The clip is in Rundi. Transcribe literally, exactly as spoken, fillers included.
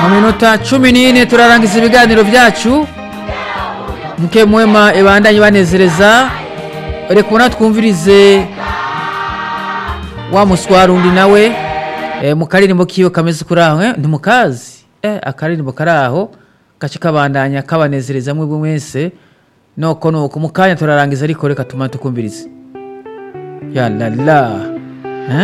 mu minota cumi n'ine turarangiza ibiganiro byacu. Mke mwema ebandanye banezereza. Reka ubona twumvirize wa muswarundi nawe e, mu karirimbo kiyo kameze kuraho eh? Ntimukazi eh, akaririmbo karaho gace kabandanya kabanezereza mwe mwese noko nuko mukanya turarangiza ariko reka tumane tukumvirize. Ya la la